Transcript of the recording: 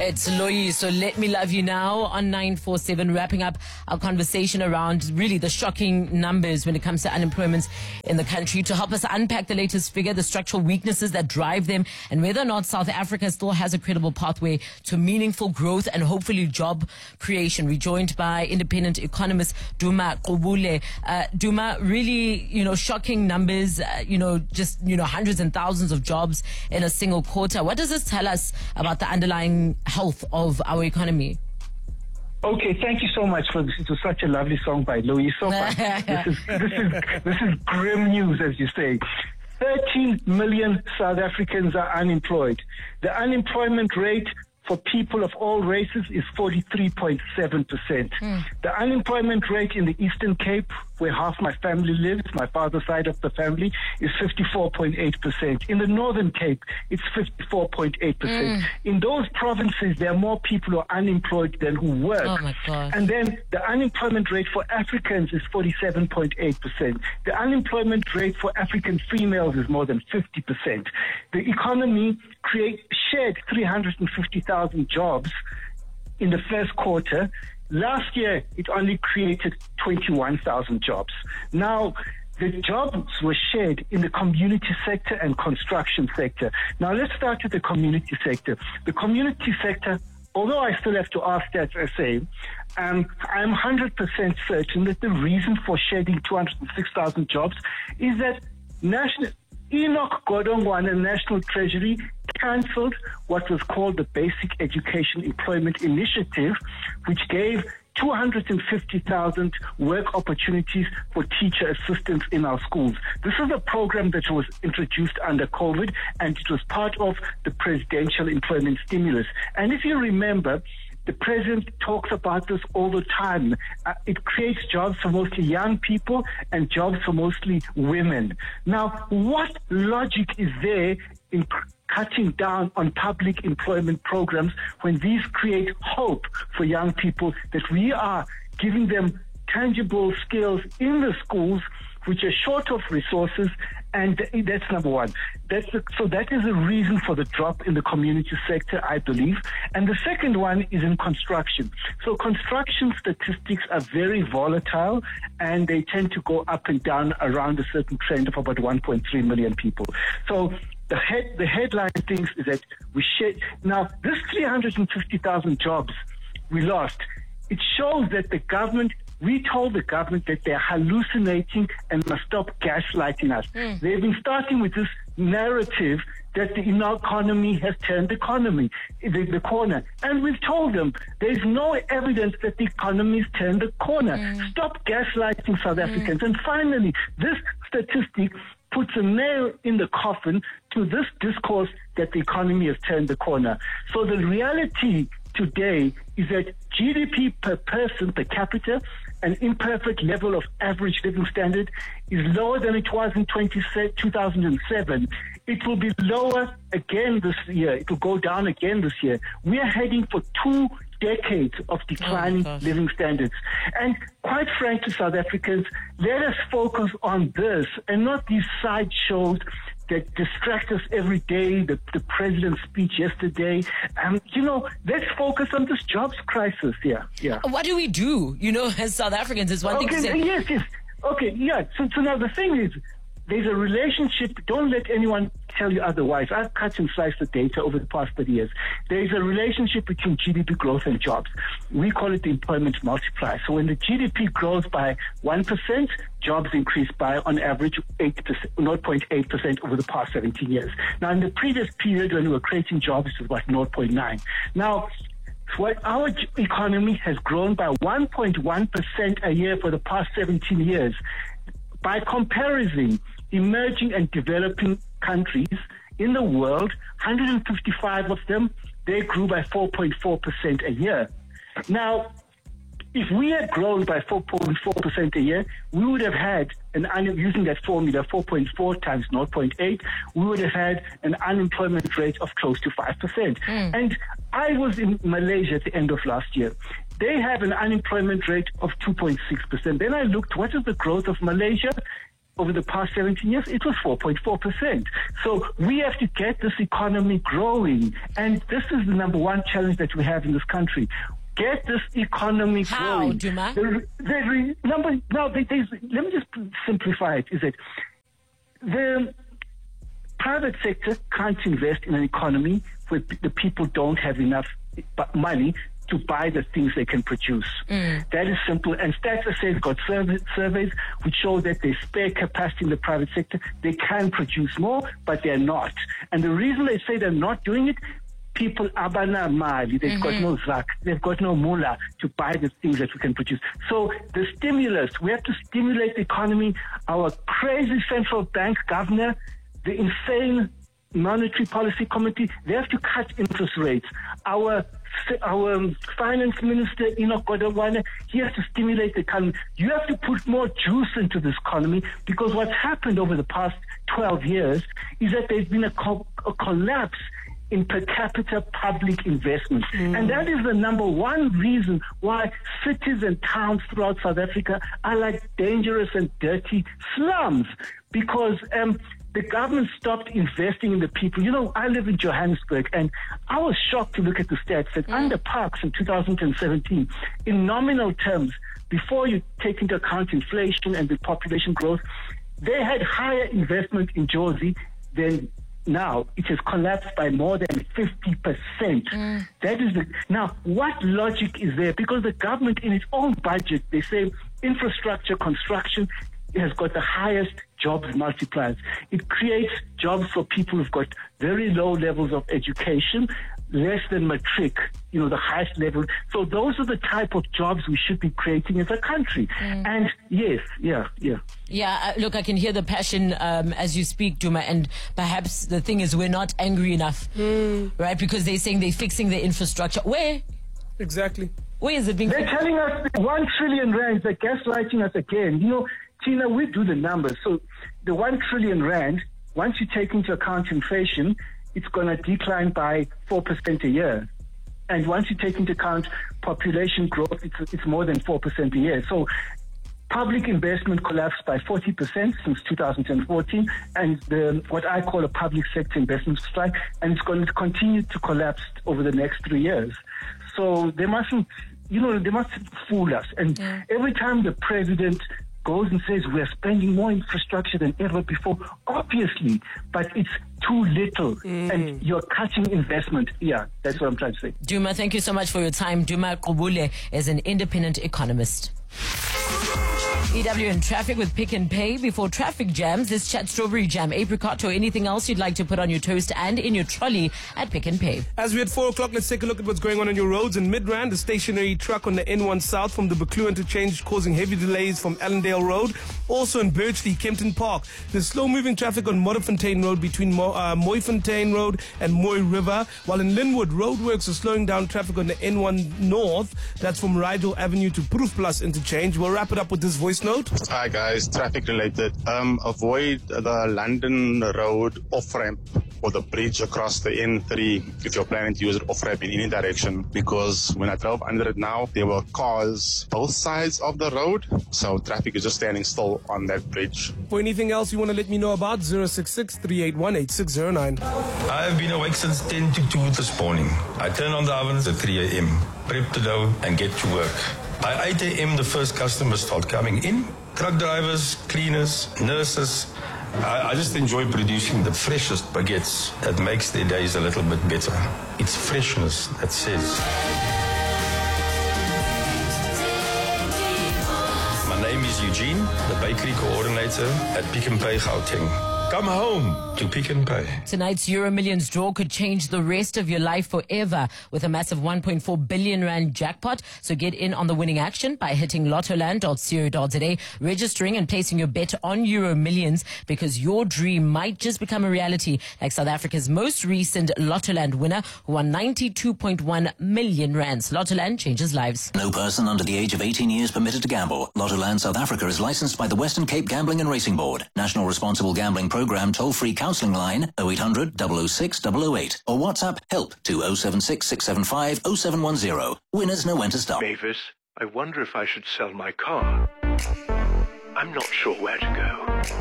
It's Loyi, so Let Me Love You Now on 947, wrapping up our conversation around really the shocking numbers when it comes to unemployment in the country. To help us unpack the latest figure, the structural weaknesses that drive them, and whether or not South Africa still has a credible pathway to meaningful growth and hopefully job creation. We're joined by independent economist Duma Qubule. Duma, really, shocking numbers, hundreds and thousands of jobs in a single quarter. What does this tell us about the underlying health of our economy? Okay, thank you so much for this. It was such a lovely song by Louis. So far. This is grim news, as you say. 13 million South Africans are unemployed. The unemployment rate for people of all races is 43.7%. The unemployment rate in the Eastern Cape, where half my family lives, my father's side of the family, is 54.8%. In the Northern Cape, it's 54.8%. In those provinces, there are more people who are unemployed than who work. Oh my God. And then the unemployment rate for Africans is 47.8%. The unemployment rate for African females is more than 50%. The economy shared 350,000 jobs in the first quarter. Last year, it only created 21,000 jobs. Now, the jobs were shared in the community sector and construction sector. Now, let's start with the community sector. The community sector, although I still have to ask that SA, I'm 100% certain that the reason for shedding 206,000 jobs is that Enoch Godongwana and National Treasury cancelled what was called the Basic Education Employment Initiative, which gave 250,000 work opportunities for teacher assistants in our schools. This is a program that was introduced under COVID, and it was part of the presidential employment stimulus. And if you remember, the president talks about this all the time. It creates jobs for mostly young people and jobs for mostly women. Now, what logic is there in cutting down on public employment programs when these create hope for young people, that we are giving them tangible skills in the schools which are short of resources? And that's number one. So that is a reason for the drop in the community sector, I believe. And the second one is in construction. So construction statistics are very volatile, and they tend to go up and down around a certain trend of about 1.3 million people. So the headline things is that now this 350,000 jobs we lost. It shows that we told the government that they're hallucinating and must stop gaslighting us. They've been starting with this narrative that the economy has turned the corner. And we've told them there's no evidence that the economy has turned the corner. Stop gaslighting South Africans. And finally, this statistic puts a nail in the coffin to this discourse that the economy has turned the corner. So the reality today is that GDP per person, per capita, an imperfect level of average living standard, is lower than it was in 2007. It will be lower again this year. It will go down again this year. We are heading for 2 decades of declining living standards. And quite frankly, South Africans, let us focus on this and not these sideshows that distract us every day, the president's speech yesterday. Let's focus on this jobs crisis. Yeah. What do we do? As South Africans, is one thing to say. Yes. Okay, yeah. So now the thing is, there's a relationship. Don't let anyone tell you otherwise. I've cut and sliced the data over the past 30 years. There's a relationship between GDP growth and jobs. We call it the employment multiplier. So when the GDP grows by 1%, jobs increase by, on average, 0.8% over the past 17 years. Now, in the previous period when we were creating jobs, it was about 0.9. Now, our economy has grown by 1.1% a year for the past 17 years. By comparison, emerging and developing countries in the world, 155 of them, they grew by 4.4% a year. Now, if we had grown by 4.4% a year, we would have had, using that formula, 4.4 times 0.8, we would have had an unemployment rate of close to 5%. And I was in Malaysia at the end of last year. They have an unemployment rate of 2.6%. Then I looked, what is the growth of Malaysia? over the past 17 years, it was 4.4%. So we have to get this economy growing. And this is the number one challenge that we have in this country. Get this economy growing. Duma? Let me just simplify it. Is that the private sector can't invest in an economy where the people don't have enough money to buy the things they can produce. That is simple. And Stats SA has got surveys which show that there's spare capacity in the private sector. They can produce more, but they're not. And the reason they say they're not doing it, people abana mali, they've got no zak, they've got no mullah to buy the things that we can produce. So the stimulus, we have to stimulate the economy. Our crazy central bank governor, the insane monetary policy committee, they have to cut interest rates. Our finance minister, Enoch Godongwana, he has to stimulate the economy. You have to put more juice into this economy, because what's happened over the past 12 years is that there's been a collapse in per capita public investment. And that is the number one reason why cities and towns throughout South Africa are like dangerous and dirty slums, because the government stopped investing in the people. You know, I live in Johannesburg, and I was shocked to look at the stats that under Parks in 2017, in nominal terms, before you take into account inflation and the population growth, they had higher investment in Jozi than now. It has collapsed by more than 50%. That is now, what logic is there? Because the government in its own budget, they say infrastructure construction has got the highest jobs multipliers. It creates jobs for people who've got very low levels of education, less than matric, the highest level. So those are the type of jobs we should be creating as a country. And yes, yeah. Yeah, look, I can hear the passion as you speak, Duma, and perhaps the thing is we're not angry enough, right? Because they're saying they're fixing the infrastructure. Where? Exactly. Where is it being They're telling us 1 trillion rand, they're gaslighting us again. Tina, we do the numbers. So the 1 trillion rand, once you take into account inflation, it's going to decline by 4% a year. And once you take into account population growth, it's more than 4% a year. So public investment collapsed by 40% since 2014, and what I call a public sector investment strike, and it's going to continue to collapse over the next 3 years. So they mustn't fool us. And every time the president goes and says we're spending more infrastructure than ever before, obviously, but it's too little, and you're cutting investment. Yeah, that's what I'm trying to say. Duma, thank you so much for your time. Duma Qubule is an independent economist. EW in traffic with Pick and Pay. Before traffic jams, let's chat strawberry jam, apricot, or anything else you'd like to put on your toast and in your trolley at Pick and Pay. As we at 4 o'clock, let's take a look at what's going on your roads. In Midrand, a stationary truck on the N1 South from the Buccleuch interchange causing heavy delays from Allendale Road. Also in Birchley, Kempton Park, there's slow-moving traffic on Modderfontein Road between Mooifontein Road and Mooi River. While in Linwood, roadworks are slowing down traffic on the N1 North. That's from Rigel Avenue to Proefplaas interchange. We'll wrap it up with this voice note. Hi guys, traffic related. Avoid the London Road off-ramp or the bridge across the N3 if you're planning to use it off-ramp in any direction, because when I drove under it now, there were cars both sides of the road, so traffic is just standing still on that bridge. For anything else you want to let me know about, 066-381-8609. I have been awake since 10 to 2 this morning. I turn on the ovens at 3 a.m., prep the dough and get to work. By 8 a.m. the first customers start coming in. Truck drivers, cleaners, nurses. I just enjoy producing the freshest baguettes that makes their days a little bit better. It's freshness that says. My name is Eugene, the bakery coordinator at Pick and Pay Gauteng. Come home to Pick and Pay. Tonight's Euro Millions draw could change the rest of your life forever with a massive 1.4 billion rand jackpot. So get in on the winning action by hitting lottoland.co.za, registering and placing your bet on Euro Millions, because your dream might just become a reality, like South Africa's most recent Lottoland winner who won 92.1 million rands. Lottoland changes lives. No person under the age of 18 years permitted to gamble. Lottoland South Africa is licensed by the Western Cape Gambling and Racing Board. National Responsible Gambling Program toll-free counselling line 0800 006 008 or WhatsApp help to 076 675 0710. Winners know when to stop. Mavis, I wonder if I should sell my car. I'm not sure where to go.